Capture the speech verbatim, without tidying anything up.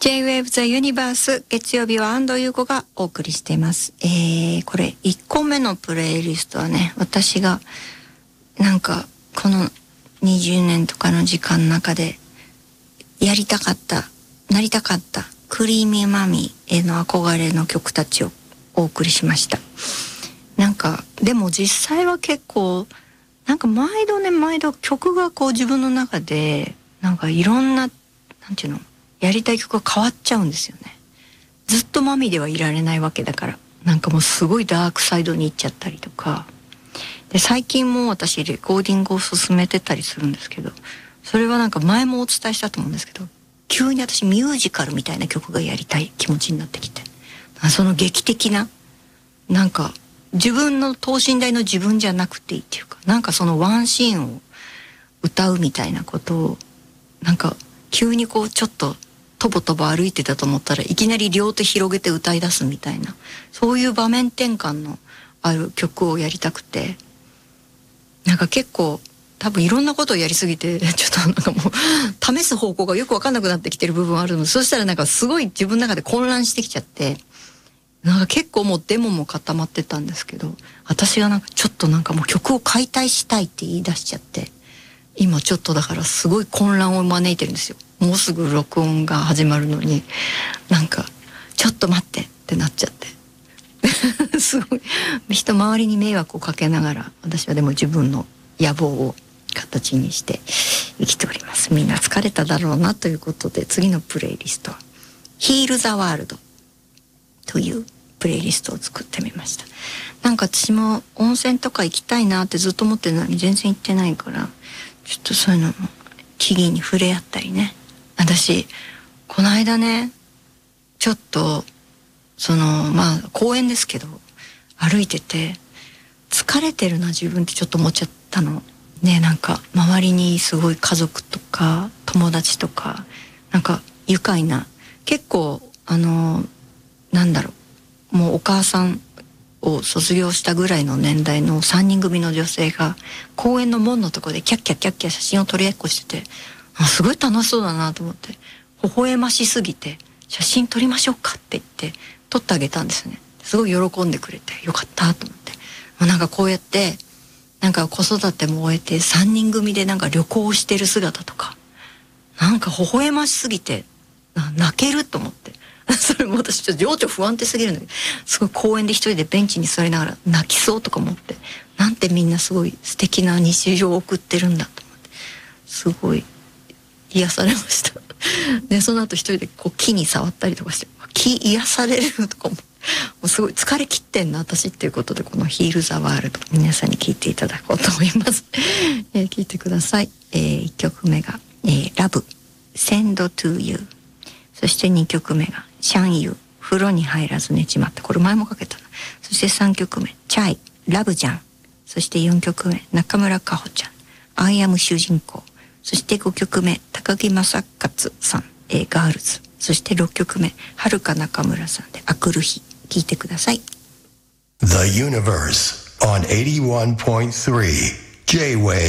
J-Wave The Universe 月曜日は安藤優子がお送りしています。えー、これいっこめのプレイリストはね、私がなんかこのにじゅうねんとかの時間の中でやりたかったなりたかったクリーミーマミーへの憧れの曲たちをお送りしました。なんかでも実際は結構なんか毎度ね毎度曲がこう自分の中でなんかいろんななんていうのやりたい曲が変わっちゃうんですよね。ずっとマミではいられないわけだから、なんかもうすごいダークサイドに行っちゃったりとかで、最近も私レコーディングを進めてたりするんですけど、それはなんか前もお伝えしたと思うんですけど、急に私ミュージカルみたいな曲がやりたい気持ちになってきて、その劇的ななんか自分の等身大の自分じゃなくていいっていうか、なんかそのワンシーンを歌うみたいなことをなんか急にこうちょっととぼとぼ歩いてたと思ったらいきなり両手広げて歌い出すみたいな、そういう場面転換のある曲をやりたくて、なんか結構多分いろんなことをやりすぎてちょっとなんかもう試す方向がよく分かんなくなってきてる部分あるので、そしたらなんかすごい自分の中で混乱してきちゃって、なんか結構もうデモも固まってたんですけど、私がなんかちょっとなんかもう曲を解体したいって言い出しちゃって、今ちょっとだからすごい混乱を招いてるんですよ。もうすぐ録音が始まるのになんかちょっと待ってってなっちゃってすごい人周りに迷惑をかけながら、私はでも自分の野望を形にして生きております。みんな疲れただろうなということで、次のプレイリストはヒールザワールドというプレイリストを作ってみました。なんか私も温泉とか行きたいなってずっと思ってるのに全然行ってないから、ちょっとそういうのも木々に触れ合ったりね。私この間ねちょっとそのまあ公園ですけど歩いてて、疲れてるな自分ってちょっと思っちゃったのね。なんか周りにすごい家族とか友達とかなんか愉快な、結構あのなんだろう、もうお母さんを卒業したぐらいの年代のさんにん組の女性が公園の門のところでキャッキャッキャッキャ写真を撮り合いっこしてて、あすごい楽しそうだなと思って、微笑ましすぎて写真撮りましょうかって言って撮ってあげたんですね。すごい喜んでくれてよかったと思って、なんかこうやってなんか子育ても終えてさんにん組でなんか旅行してる姿とか、なんか微笑ましすぎて泣けると思ってそれも私ちょっと情緒不安定すぎるんだけど、すごい公園で一人でベンチに座りながら泣きそうとか思って、なんてみんなすごい素敵な日常を送ってるんだと思って、すごい癒されましたでその後一人でこう木に触ったりとかして、木癒されるとかも、もうすごい疲れ切ってんな私っていうことで、このヒールザワールド皆さんに聞いていただこうと思いますえー、聞いてください。えー、いっきょくめが、えー、ラブ Send to You、 そしてにきょくめがシャンユー風呂に入らず寝ちまった、これ前もかけたな。そしてさんきょくめチャイラブじゃん、そしてよんきょくめ中村佳穂ちゃんアイアム主人公、そしてごきょくめ高木正勝さん、えー、ガールズ、そしてろっきょくめ遥か中村さんであくる日、聞いてください。 The Universe on エイティワンポイントスリー J-Wave